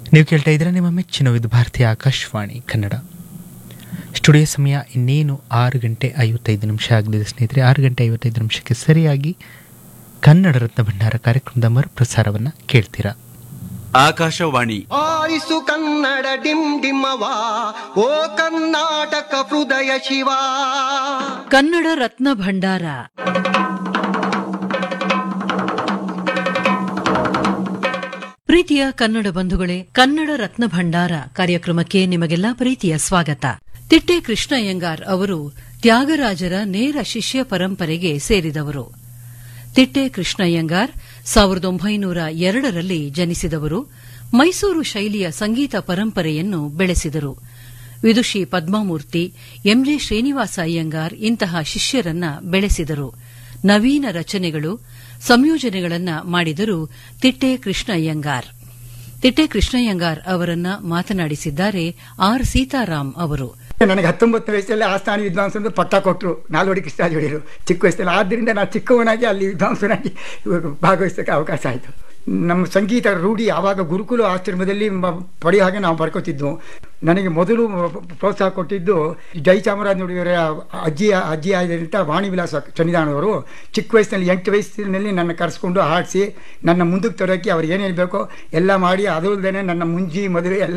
ನೀವು ಕೇಳ್ತಾ ಇದ್ದೀರಾ ನಿಮ್ಮ ಮೆಚ್ಚಿನ ವಿವಿಧ ಭಾರತೀಯ ಆಕಾಶವಾಣಿ ಕನ್ನಡ. ಸ್ಟುಡಿಯೋ ಸಮಯ ಇನ್ನೇನು 6:55 ಆಗಲಿದೆ ಸ್ನೇಹಿತರೆ. 6:55 ಸರಿಯಾಗಿ ಕನ್ನಡ ರತ್ನ ಭಂಡಾರ ಕಾರ್ಯಕ್ರಮದ ಮರುಪ್ರಸಾರವನ್ನು ಕೇಳ್ತೀರಾ. ಆಕಾಶವಾಣಿ ಆರಿಸು ಕನ್ನಡ ಡಿಮ್ ಡಿಮ್ಮವಾ, ಓ ಕರ್ನಾಟಕ ಹೃದಯ ಶಿವ. ಕನ್ನಡ ರತ್ನ ಭಂಡಾರ. ಪ್ರೀತಿಯ ಕನ್ನಡ ಬಂಧುಗಳೇ, ಕನ್ನಡ ರತ್ನ ಭಂಡಾರ ಕಾರ್ಯಕ್ರಮಕ್ಕೆ ನಿಮಗೆಲ್ಲ ಪ್ರೀತಿಯ ಸ್ವಾಗತ. ತಿಟ್ಟೆ ಕೃಷ್ಣಯ್ಯಂಗಾರ್ ಅವರು ತ್ಯಾಗರಾಜರ ನೇರ ಶಿಷ್ಯ ಪರಂಪರೆಗೆ ಸೇರಿದವರು. ತಿಟ್ಟೆ ಕೃಷ್ಣಯ್ಯಂಗಾರ್ 1902ರಲ್ಲಿ ಜನಿಸಿದವರು. ಮೈಸೂರು ಶೈಲಿಯ ಸಂಗೀತ ಪರಂಪರೆಯನ್ನು ಬೆಳೆಸಿದರು. ವಿದುಷಿ ಪದ್ಮಾಮೂರ್ತಿ, ಎಂಜೆ ಶ್ರೀನಿವಾಸ ಅಯ್ಯಂಗಾರ್ ಇಂತಹ ಶಿಷ್ಯರನ್ನ ಬೆಳೆಸಿದರು. ನವೀನ ರಚನೆಗಳು, ಸಂಯೋಜನೆಗಳನ್ನ ಮಾಡಿದರು ತಿಟ್ಟೆ ಕೃಷ್ಣಯ್ಯಂಗಾರ್. ತಿಟ್ಟೆ ಕೃಷ್ಣಯ್ಯಂಗಾರ್ ಅವರನ್ನ ಮಾತನಾಡಿಸಿದ್ದಾರೆ ಆರ್ ಸೀತಾರಾಮ್ ಅವರು. ನನಗೆ 19 ವಯಸ್ಸಲ್ಲಿ ಆಸ್ಥಾನ ವಿದ್ವಾಂಸರು ಪಟ್ಟ ಕೊಟ್ಟರು, ನಾಲ್ವಡಿ ಕೃಷ್ಣಾಜೋಡಿಯರು, ಚಿಕ್ಕ ವಯಸ್ಸಲ್ಲಿ. ಆದ್ದರಿಂದ ನಾನು ಚಿಕ್ಕವನಾಗಿ ಅಲ್ಲಿ ವಿದ್ವಾಂಸನಾಗಿ ಭಾಗವಹಿಸೋಕ್ಕೆ ಅವಕಾಶ ಆಯಿತು. ನಮ್ಮ ಸಂಗೀತ ರೂಢಿ ಆವಾಗ ಗುರುಕುಲ ಆಶ್ರಮದಲ್ಲಿ ಪಡೆಯೋ ಹಾಗೆ ನಾವು ಬರ್ಕೋತಿದ್ವು. ನನಗೆ ಮೊದಲು ಪ್ರೋತ್ಸಾಹ ಕೊಟ್ಟಿದ್ದು ಜಯಚಾಮರಾಜನವರ ಅಜ್ಜಿ ಆಗಿದ್ದಂಥ ವಾಣಿವಿಲಾಸ ಸನ್ನಿಧಾನವರು. ಚಿಕ್ಕ ವಯಸ್ಸಿನಲ್ಲಿ 8 ವಯಸ್ಸಿನಲ್ಲಿ ನನ್ನ ಕರೆಸ್ಕೊಂಡು ಹಾಡಿಸಿ ನನ್ನ ಮುಂದಕ್ಕೆ ತರೋಕ್ಕೆ ಅವ್ರಿಗೆ ಏನೇನು ಬೇಕೋ ಎಲ್ಲ ಮಾಡಿ, ಅದಲ್ಲದೆ ನನ್ನ ಮುಂಜಿ ಮದುವೆ ಎಲ್ಲ